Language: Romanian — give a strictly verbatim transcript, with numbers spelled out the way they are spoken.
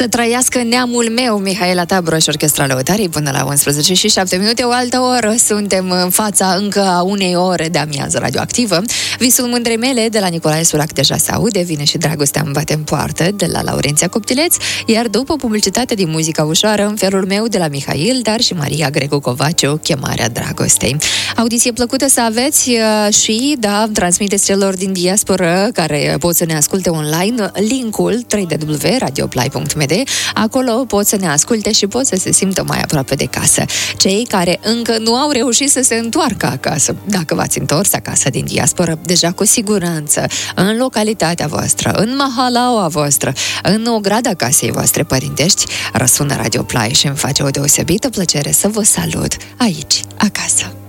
Să trăiască neamul meu, Mihaela Tabro și Orchestra Lăutarii, până la unsprezece și șapte minute, o altă oră. Suntem în fața încă a unei ore de amiază radioactivă. Visul mândrei mele de la Nicolae Surac deja se aude, vine și dragostea îmi bate în poartă de la Laurenția Coptileț, iar după publicitate din muzica ușoară, În felul meu de la Mihail, dar și Maria Gregu Covaciu, Chemarea dragostei. Audiție plăcută să aveți și, da, transmiteți celor din diasporă care pot să ne asculte online linkul w w w punct radioplay punct m d. Acolo pot să ne asculte și pot să se simtă mai aproape de casă. Cei care încă nu au reușit să se întoarcă acasă, dacă v-ați întors acasă din diasporă, deja cu siguranță, în localitatea voastră, în mahalaua voastră, în ograda casei voastre părintești, răsună Radio Play și îmi face o deosebită plăcere să vă salut aici, acasă.